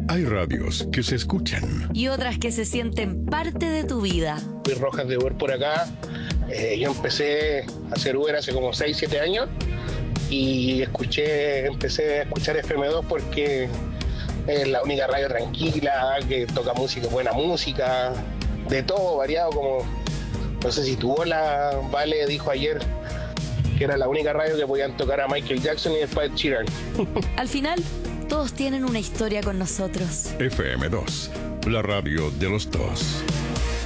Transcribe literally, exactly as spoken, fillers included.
Hay radios que se escuchan y otras que se sienten parte de tu vida. Luis Rojas de Uber por acá. Eh, yo empecé a hacer Uber hace como seis, siete años y escuché, empecé a escuchar F M dos porque es la única radio tranquila, que toca música, buena música, de todo, variado, como, no sé si tu Hola Vale dijo ayer que era la única radio que podían tocar a Michael Jackson y después Sheeran. Al final, todos tienen una historia con nosotros. F M dos, la radio de los dos.